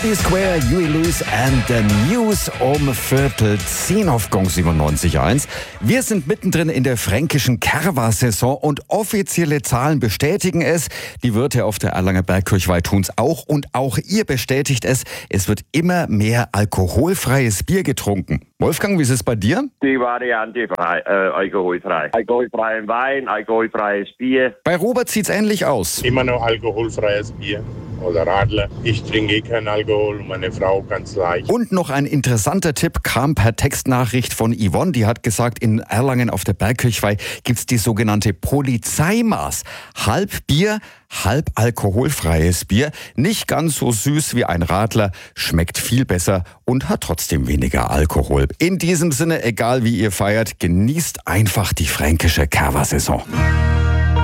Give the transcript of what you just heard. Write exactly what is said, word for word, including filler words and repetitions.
Square, Huey Lewis and the News um Viertel zehn auf Gong siebenundneunzig Komma eins. Wir sind mittendrin in der fränkischen Kerwa-Saison und offizielle Zahlen bestätigen es. Die Wirte auf der Erlanger Bergkirchweih tun's auch und auch ihr bestätigt es. Es wird immer mehr alkoholfreies Bier getrunken. Wolfgang, wie ist es bei dir? Die Variante frei, äh, alkoholfrei. Alkoholfreien Wein, alkoholfreies Bier. Bei Robert sieht's ähnlich aus. Immer noch alkoholfreies Bier oder Radler. Ich trinke eh keinen Alkohol und meine Frau ganz leicht. Und noch ein interessanter Tipp kam per Textnachricht von Yvonne. Die hat gesagt, in Erlangen auf der Bergkirchweih gibt's die sogenannte Polizeimaß. Halb Bier, halb alkoholfreies Bier. Nicht ganz so süß wie ein Radler, schmeckt viel besser und hat trotzdem weniger Alkohol. In diesem Sinne, egal wie ihr feiert, genießt einfach die fränkische Kerwa-Saison.